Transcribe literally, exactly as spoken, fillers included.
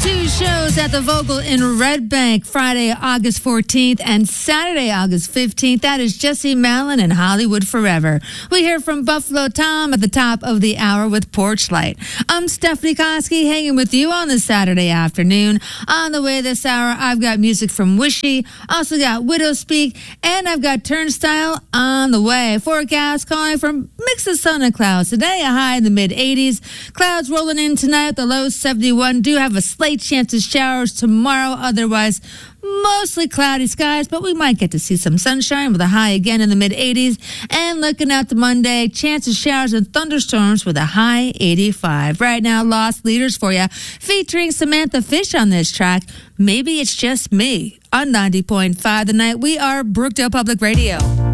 two shows at the Vogel in Red Bank, Friday, August fourteenth and Saturday, August fifteenth. That is Jesse Malin and Hollywood Forever. We hear from Buffalo Tom at the top of the hour with Porch Light. I'm Stephanie Koski, hanging with you on this Saturday afternoon. On the way this hour, I've got music from Wishy, also got Widow Speak, and I've got Turnstile on the way. Forecast calling from mix of sun and clouds. Today, a high in the mid eighties. Clouds rolling in tonight, the low seventy-one. Do have a slight chance of showers tomorrow. Otherwise, mostly cloudy skies, but we might get to see some sunshine with a high again in the mid eighties. And looking out to Monday, chance of showers and thunderstorms with a high eighty-five. Right now, Lost Leaders for you, featuring Samantha Fish on this track. Maybe It's Just Me on ninety point five The Night. We are Brookdale Public Radio.